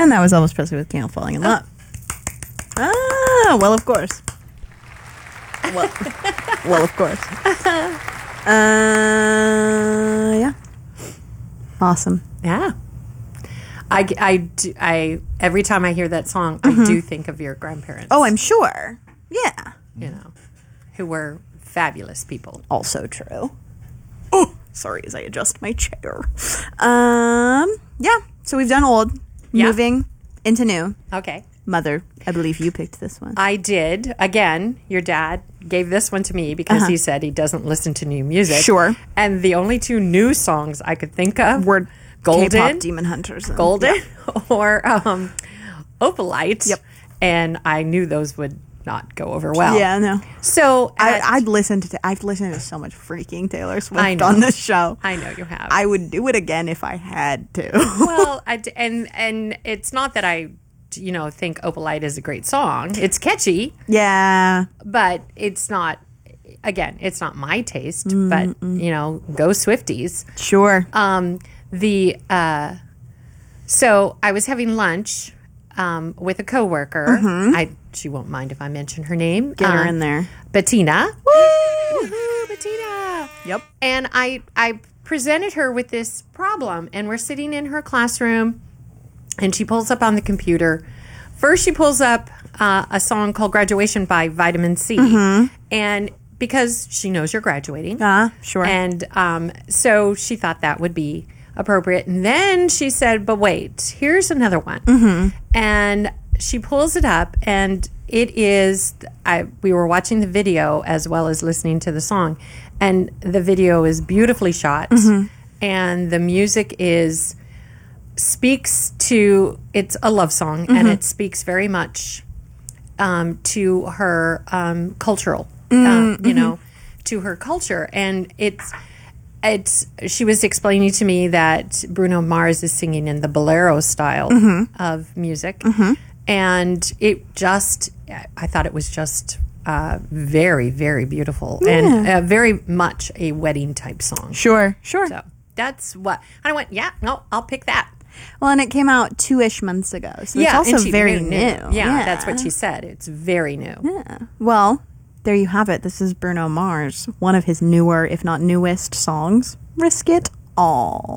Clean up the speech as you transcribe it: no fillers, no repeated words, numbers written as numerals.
And that was Elvis Presley with Can't Help Falling in Love. Ah, well, of course. Well, of course. Yeah. Awesome. Yeah. I every time I hear that song, I do think of your grandparents. Oh, I'm sure. Yeah. You know, who were fabulous people. Also true. Oh, sorry as I adjust my chair. Yeah. So we've done old, moving into new. Okay. Mother, I believe you picked this one. I did. Again, your dad gave this one to me because he said he doesn't listen to new music. Sure. And the only two new songs I could think of were Golden, K-pop Demon Hunters. Golden, or Opalite. Yep. And I knew those would not go over well. Yeah, no. So I've listened to so much freaking Taylor Swift on this show. I know you have. I would do it again if I had to. Well, and it's not that I think Opalite is a great song. It's catchy. Yeah. But it's not, again, it's not my taste. But, go Swifties. Sure. So I was having lunch with a coworker. She won't mind if I mention her name. Get her in there. Bettina. Woo! Bettina. Yep. And I presented her with this problem, and we're sitting in her classroom, and she pulls up on the computer. First, she pulls up a song called Graduation by Vitamin C. And because she knows you're graduating. Sure. And so she thought that would be appropriate. And then she said, but wait, here's another one. And she pulls it up, and it is, we were watching the video as well as listening to the song. And the video is beautifully shot. And the music speaks to, it's a love song, and it speaks very much to her cultural, to her culture. And she was explaining to me that Bruno Mars is singing in the bolero style of music. And I thought it was just very, very beautiful and very much a wedding type song. Sure. So that's what, and I went, I'll pick that. Well, and it came out 2-ish months ago, so it's also very new. Yeah, that's what she said. It's very new. Yeah. Well, there you have it. This is Bruno Mars, one of his newer, if not newest songs. Risk It All.